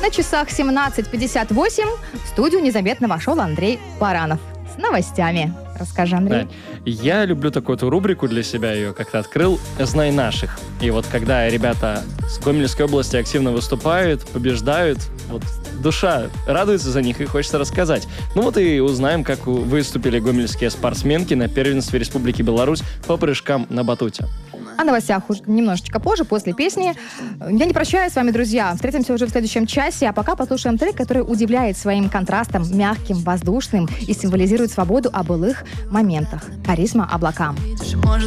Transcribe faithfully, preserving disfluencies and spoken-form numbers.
На часах семнадцать пятьдесят восемь в студию незаметно вошел Андрей Баранов с новостями. Расскажи, Андрей. Да. Я люблю такую эту рубрику для себя, ее как-то открыл, «Знай наших». И вот когда ребята с Гомельской области активно выступают, побеждают, вот душа радуется за них и хочется рассказать. Ну вот и узнаем, как выступили гомельские спортсменки на первенстве Республики Беларусь по прыжкам на батуте. О новостях уже немножечко позже, после песни. Я не прощаюсь с вами, друзья. Встретимся уже в следующем часе, а пока послушаем трек, который удивляет своим контрастом, мягким, воздушным и символизирует свободу о былых моментах. «Харизма облакам».